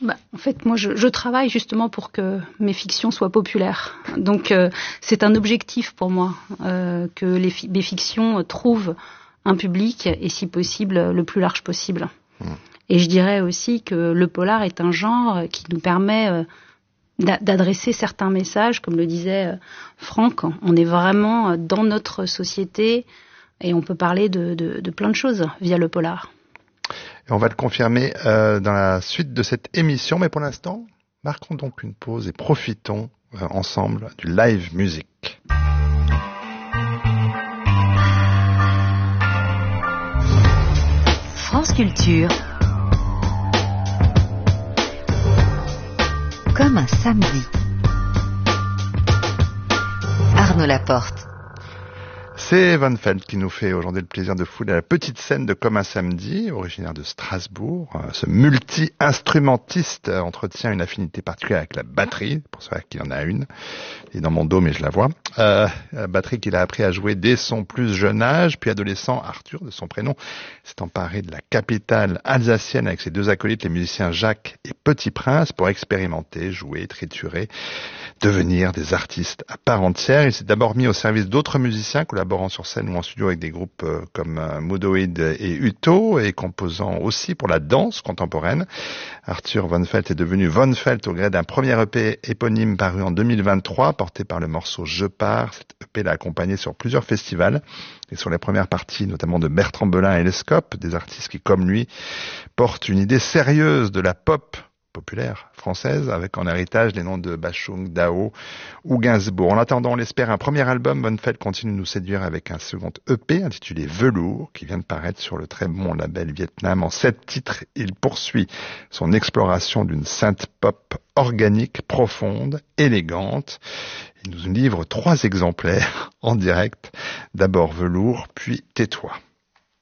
En fait, moi, je travaille justement pour que mes fictions soient populaires. Donc, c'est un objectif pour moi que mes fictions trouvent un public et, si possible, le plus large possible. Et je dirais aussi que le polar est un genre qui nous permet d'adresser certains messages, comme le disait Franck. On est vraiment dans notre société et on peut parler de plein de choses via le polar. Et on va le confirmer dans la suite de cette émission, mais pour l'instant, marquons donc une pause et profitons ensemble du live music. France Culture. Comme un samedi. Arnaud Laporte. C'est Von Feld qui nous fait aujourd'hui le plaisir de fouler à la petite scène de Comme un samedi, originaire de Strasbourg. Ce multi-instrumentiste entretient une affinité particulière avec la batterie, pour ceux qui en a une. Il est dans mon dos, mais je la vois. La batterie qu'il a appris à jouer dès son plus jeune âge, puis adolescent, Arthur, de son prénom, s'est emparé de la capitale alsacienne avec ses deux acolytes, les musiciens Jacques et Petit Prince, pour expérimenter, jouer, triturer, devenir des artistes à part entière. Il s'est d'abord mis au service d'autres musiciens, collaborant sur scène ou en studio avec des groupes comme Moodoid et Uto, et composant aussi pour la danse contemporaine. Arthur Von Feld est devenu Von Feld au gré d'un premier EP éponyme paru en 2023, porté par le morceau Je pars. Cet EP l'a accompagné sur plusieurs festivals et sur les premières parties, notamment de Bertrand Belin et Lescope, des artistes qui, comme lui, portent une idée sérieuse de la pop populaire française, avec en héritage les noms de Bachung, Dao ou Gainsbourg. En attendant, on l'espère, un premier album, Von Feld continue de nous séduire avec un second EP intitulé Velours, qui vient de paraître sur le très bon label Vietnam. En 7 titres, il poursuit son exploration d'une synth pop organique, profonde, élégante. Il nous livre 3 exemplaires en direct. D'abord Velours, puis Tais-toi.